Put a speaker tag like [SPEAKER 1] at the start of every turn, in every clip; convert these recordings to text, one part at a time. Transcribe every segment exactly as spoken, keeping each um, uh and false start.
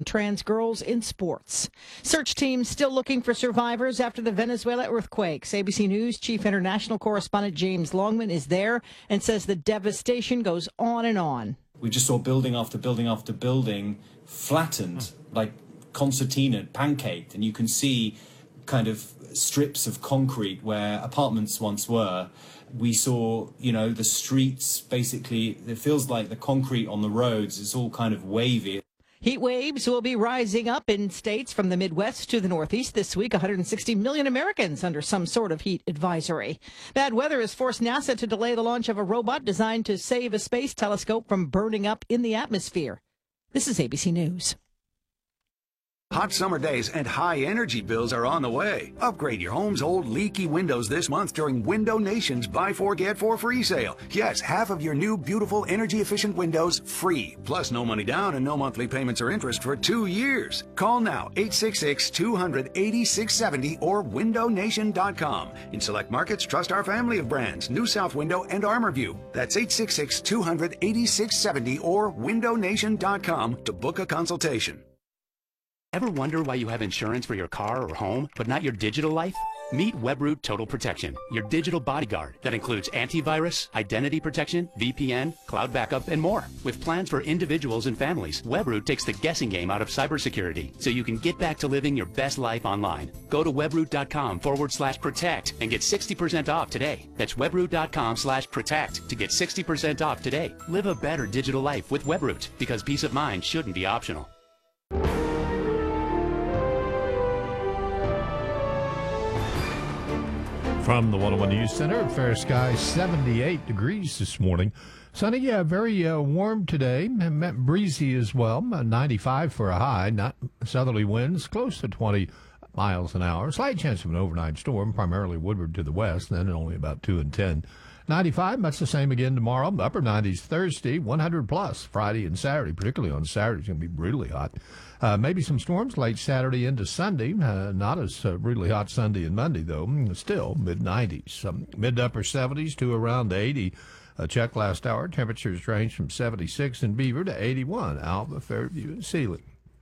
[SPEAKER 1] trans girls in sports. Search teams still looking for survivors after the Venezuela earthquakes. A B C News chief international correspondent James Longman is there and says the devastation goes on and on.
[SPEAKER 2] We just saw building after building after building flattened, like concertina, pancaked, and you can see kind of strips of concrete where apartments once were. We saw, you know, the streets, basically, it feels like the concrete on the roads is all kind of wavy.
[SPEAKER 1] Heat waves will be rising up in states from the Midwest to the Northeast this week. one hundred sixty million Americans under some sort of heat advisory. Bad weather has forced NASA to delay the launch of a robot designed to save a space telescope from burning up in the atmosphere. This is A B C News.
[SPEAKER 3] Hot summer days and high energy bills are on the way. Upgrade your home's old leaky windows this month during Window Nation's Buy Four Get Four free sale. Yes, half of your new beautiful energy efficient windows free. Plus no money down and no monthly payments or interest for two years. Call now eight six six, two hundred, eighty-six seventy or window nation dot com. In select markets, trust our family of brands, New South Window and ArmorView. That's eight six six, two hundred, eighty-six seventy or window nation dot com to book a consultation.
[SPEAKER 4] Ever wonder why you have insurance for your car or home, but not your digital life? Meet Webroot Total Protection, your digital bodyguard that includes antivirus, identity protection, V P N, cloud backup, and more. With plans for individuals and families, Webroot takes the guessing game out of cybersecurity so you can get back to living your best life online. Go to webroot.com forward slash protect and get sixty percent off today. That's webroot.com slash protect to get sixty percent off today. Live a better digital life with Webroot, because peace of mind shouldn't be optional.
[SPEAKER 5] From the one oh one News Center, fair sky, seventy-eight degrees this morning. Sunny, yeah, very uh, warm today, breezy as well, ninety-five for a high, not southerly winds, close to twenty miles an hour. Slight chance of an overnight storm, primarily Woodward to the west, then only about two and ten. ninety-five, much the same again tomorrow. Upper nineties Thursday, one hundred plus Friday and Saturday, particularly on Saturday, it's going to be brutally hot. Uh, maybe some storms late Saturday into Sunday. Uh, not as uh, really hot Sunday and Monday, though. Still mid nineties. Um, mid to upper seventies to around eighty. Uh, check last hour. Temperatures range from seventy-six in Beaver to eighty-one. Alva, Fairview, and Sealy.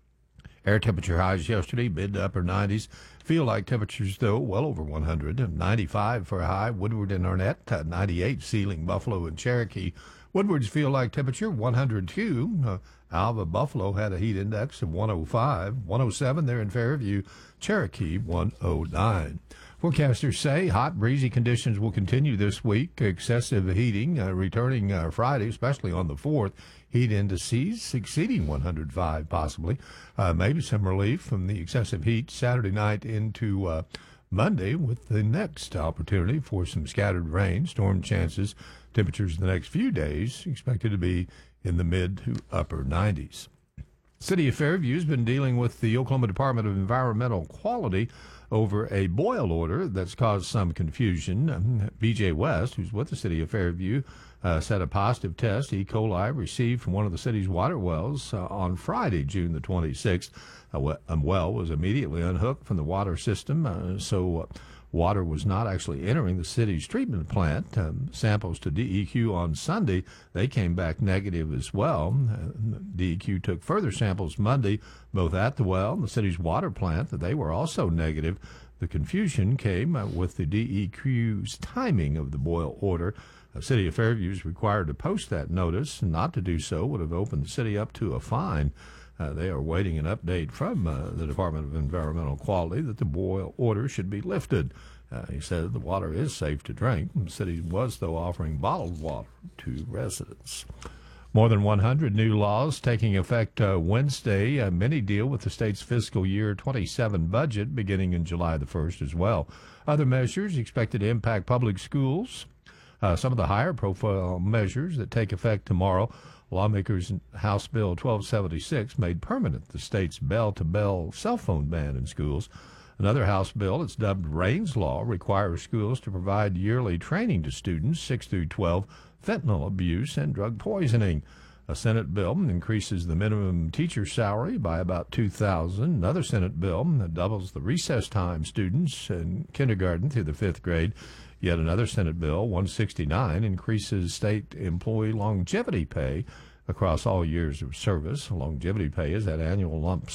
[SPEAKER 5] Air temperature highs yesterday, mid to upper nineties. Feel like temperatures, though, well over one hundred. ninety-five for a high. Woodward and Arnett. Uh, ninety-eight, Sealing, Buffalo, and Cherokee. Woodward's feel like temperature, one hundred two. Uh, Alva, Buffalo had a heat index of one oh five. one oh seven there in Fairview. Cherokee, one oh nine. Forecasters say hot, breezy conditions will continue this week. Excessive heating uh, returning uh, Friday, especially on the fourth. Heat indices exceeding one hundred five, possibly. Uh, maybe some relief from the excessive heat Saturday night into uh, Monday, with the next opportunity for some scattered rain. Storm chances, temperatures the next few days expected to be in the mid to upper nineties. City of Fairview has been dealing with the Oklahoma Department of Environmental Quality over a boil order that's caused some confusion. Um, B J West, who's with the City of Fairview, uh, said a positive test, E. coli, received from one of the city's water wells uh, on Friday, June the twenty-sixth. A well was immediately unhooked from the water system, uh, so uh, water was not actually entering the city's treatment plant. Um, samples to D E Q on Sunday, they came back negative as well. Uh, D E Q took further samples Monday, both at the well and the city's water plant, that they were also negative. The confusion came uh, with the D E Q's timing of the boil order. The City of Fairview is required to post that notice. Not to do so would have opened the city up to a fine. Uh, they are waiting an update from uh, the Department of Environmental Quality that the boil order should be lifted. Uh, he said the water is safe to drink. The city was, though, offering bottled water to residents. More than one hundred new laws taking effect uh, Wednesday. Uh, many deal with the state's fiscal year twenty-seven budget beginning in July the first as well. Other measures expected to impact public schools. Uh, some of the higher profile measures that take effect tomorrow. Lawmakers in House Bill twelve seventy-six made permanent the state's bell-to-bell cell phone ban in schools. Another House bill, it's dubbed Raines Law, requires schools to provide yearly training to students six through twelve, fentanyl abuse and drug poisoning. A Senate bill increases the minimum teacher salary by about two thousand dollars. Another Senate bill doubles the recess time students in kindergarten through the fifth grade. Yet another Senate bill, one sixty-nine, increases state employee longevity pay across all years of service. Longevity pay is that annual lump